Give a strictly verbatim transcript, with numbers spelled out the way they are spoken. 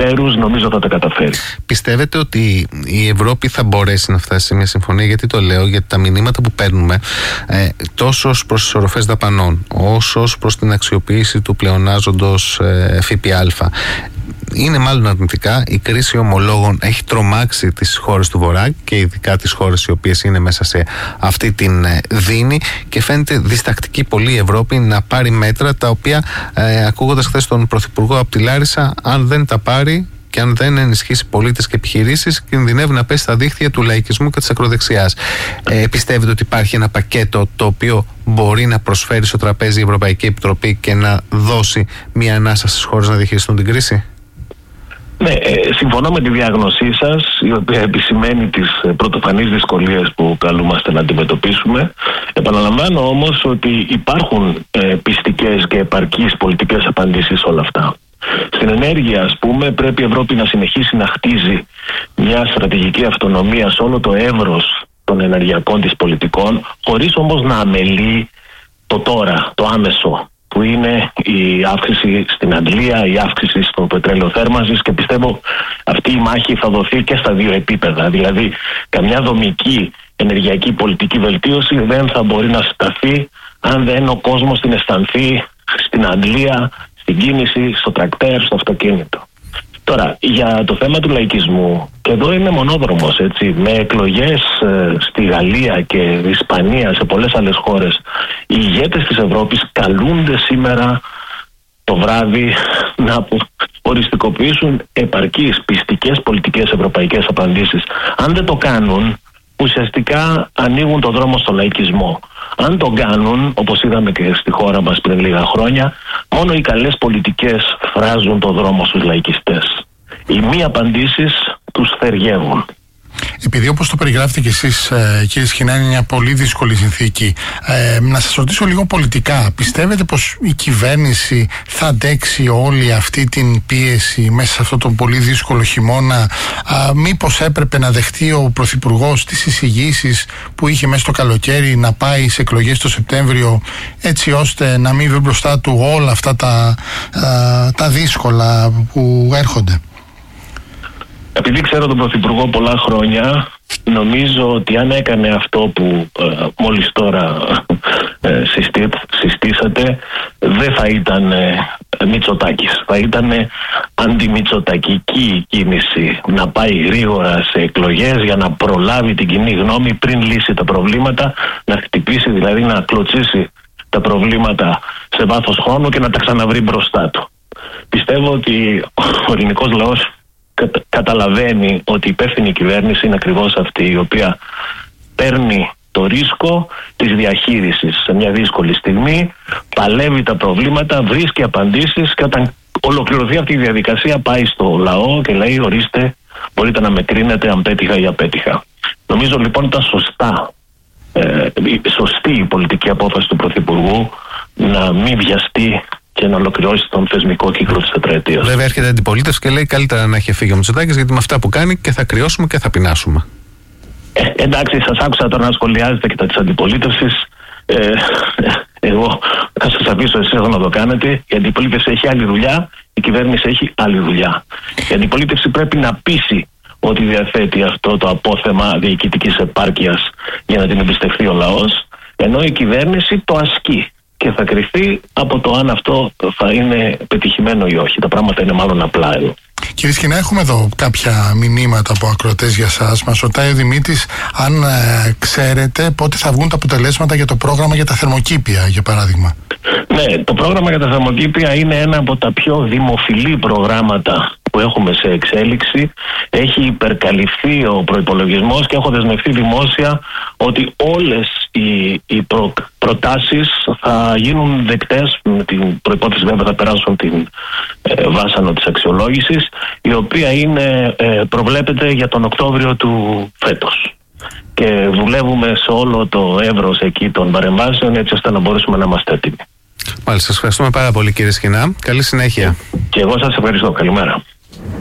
εταίρους, νομίζω θα τα καταφέρει. Πιστεύετε ότι η Ευρώπη θα μπορέσει να φτάσει σε μια συμφωνία? Γιατί το λέω, γιατί τα μηνύματα που παίρνουμε ε, τόσο ως προς τις οροφές δαπανών, όσο ως προς την αξιοποίηση του πλεονάζοντος ε, ΦΠΑ, είναι μάλλον αρνητικά. Η κρίση ομολόγων έχει τρομάξει τις χώρες του Βορρά και ειδικά τις χώρες οι οποίες είναι μέσα σε αυτή την δίνη, και φαίνεται διστακτική πολύ η Ευρώπη να πάρει μέτρα τα οποία, ε, ακούγοντας χθες τον Πρωθυπουργό από τη Λάρισα, αν δεν τα πάρει και αν δεν ενισχύσει πολίτες και επιχειρήσεις, κινδυνεύει να πέσει στα δίχτυα του λαϊκισμού και της ακροδεξιάς. Ε, πιστεύετε ότι υπάρχει ένα πακέτο το οποίο μπορεί να προσφέρει στο τραπέζι η Ευρωπαϊκή Επιτροπή και να δώσει μια ανάσα στις χώρες να διαχειριστούν την κρίση? Ναι, ε, συμφωνώ με τη διάγνωσή σας, η οποία επισημαίνει τις πρωτοφανείς δυσκολίες που καλούμαστε να αντιμετωπίσουμε. Επαναλαμβάνω όμως ότι υπάρχουν ε, πιστικές και επαρκείς πολιτικές απαντήσεις σε όλα αυτά. Στην ενέργεια, ας πούμε, πρέπει η Ευρώπη να συνεχίσει να χτίζει μια στρατηγική αυτονομία σε όλο το εύρος των ενεργειακών της πολιτικών, χωρίς όμως να αμελεί το τώρα, το άμεσο, που είναι η αύξηση στην αντλία, η αύξηση στο πετρέλαιο θέρμανσης, και πιστεύω αυτή η μάχη θα δοθεί και στα δύο επίπεδα. Δηλαδή, καμιά δομική ενεργειακή πολιτική βελτίωση δεν θα μπορεί να σταθεί αν δεν ο κόσμος την αισθανθεί στην αντλία, στην κίνηση, στο τρακτέρ, στο αυτοκίνητο. Τώρα, για το θέμα του λαϊκισμού, και εδώ είναι μονόδρομος, έτσι, με εκλογές ε, στη Γαλλία και Ισπανία, σε πολλές άλλες χώρες, οι ηγέτες της Ευρώπης καλούνται σήμερα το βράδυ να οριστικοποιήσουν επαρκείς, πιστικές πολιτικές ευρωπαϊκές απαντήσεις. Αν δεν το κάνουν, ουσιαστικά ανοίγουν το δρόμο στο λαϊκισμό. Αν το κάνουν, όπως είδαμε και στη χώρα μας πριν λίγα χρόνια, μόνο οι καλές πολιτικές φράζουν το δρόμο στους λαϊκιστές. Οι μη απαντήσεις τους θεργεύουν. Επειδή, όπως το περιγράφετε και εσείς, ε, κύριε Σχοινά, είναι μια πολύ δύσκολη συνθήκη, ε, να σας ρωτήσω λίγο πολιτικά. Πιστεύετε πως η κυβέρνηση θα αντέξει όλη αυτή την πίεση μέσα σε αυτό το πολύ δύσκολο χειμώνα? Α, μήπως έπρεπε να δεχτεί ο Πρωθυπουργός τις εισηγήσεις που είχε μέσα στο καλοκαίρι, να πάει σε εκλογές το Σεπτέμβριο, έτσι ώστε να μην βρει μπροστά του όλα αυτά τα, α, τα δύσκολα που έρχονται? Επειδή ξέρω τον Πρωθυπουργό πολλά χρόνια, νομίζω ότι αν έκανε αυτό που ε, μόλις τώρα ε, συστή, συστήσατε, δεν θα ήταν ε, Μητσοτάκης. Θα ήταν αντιμητσοτακική κίνηση, να πάει γρήγορα σε εκλογές για να προλάβει την κοινή γνώμη πριν λύσει τα προβλήματα, να χτυπήσει, δηλαδή να κλωτσίσει τα προβλήματα σε βάθος χρόνου και να τα ξαναβρει μπροστά του. Πιστεύω ότι ο ελληνικός λαός καταλαβαίνει ότι η υπεύθυνη κυβέρνηση είναι ακριβώς αυτή, η οποία παίρνει το ρίσκο της διαχείρισης σε μια δύσκολη στιγμή, παλεύει τα προβλήματα, βρίσκει απαντήσεις, και όταν ολοκληρωθεί αυτή η διαδικασία πάει στο λαό και λέει: ορίστε, μπορείτε να με κρίνετε αν πέτυχα ή απέτυχα. Νομίζω λοιπόν ήταν σωστά, ε, σωστή η πολιτική απόφαση του Πρωθυπουργού να μην βιαστεί και να ολοκληρώσει τον θεσμικό κύκλο της τετραετίας. Βέβαια, έρχεται αντιπολίτευση και λέει: καλύτερα να έχει φύγει ο Μητσοτάκης, γιατί με αυτά που κάνει και θα κρυώσουμε και θα πεινάσουμε. Ε, εντάξει, σας άκουσα τώρα να σχολιάζετε και τα της αντιπολίτευσης. Ε, εγώ θα σας αφήσω εσείς εδώ να το κάνετε. Η αντιπολίτευση έχει άλλη δουλειά, η κυβέρνηση έχει άλλη δουλειά. Η αντιπολίτευση πρέπει να πείσει ότι διαθέτει αυτό το απόθεμα διοικητικής επάρκειας για να την εμπιστευτεί ο λαός, ενώ η κυβέρνηση το ασκεί και θα κριθεί από το αν αυτό θα είναι πετυχημένο ή όχι. Τα πράγματα είναι μάλλον απλά εδώ. Κύριε Σχοινά, έχουμε εδώ κάποια μηνύματα από ακροατές για σας. Μας ρωτάει ο Δημήτρης αν ε, ξέρετε πότε θα βγουν τα αποτελέσματα για το πρόγραμμα για τα θερμοκήπια, για παράδειγμα. Ναι, το πρόγραμμα για τα θερμοκήπια είναι ένα από τα πιο δημοφιλή προγράμματα που έχουμε σε εξέλιξη. Έχει υπερκαλυφθεί ο προϋπολογισμός και έχω δεσμευτεί δημόσια ότι όλες οι, οι προ, προτάσεις θα γίνουν δεκτές, με την προϋπόθεση βέβαια θα περάσουν την ε, βάσανο της αξιολόγησης, η οποία είναι, ε, προβλέπεται για τον Οκτώβριο του φέτος. Και δουλεύουμε σε όλο το εύρος εκεί των παρεμβάσεων, έτσι ώστε να μπορέσουμε να είμαστε έτοιμοι. Μάλιστα, σας ευχαριστούμε πάρα πολύ, κύριε Σχοινά. Καλή συνέχεια. Και εγώ σας ευχαριστώ. Καλημέρα.